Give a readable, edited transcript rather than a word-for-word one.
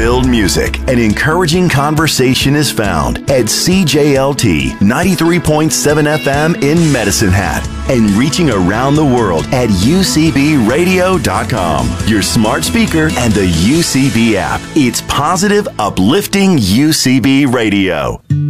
Hope-filled music and encouraging conversation is found at CJLT 93.7 FM in Medicine Hat and reaching around the world at UCBradio.com, your smart speaker, and the UCB app. It's positive, uplifting UCB Radio.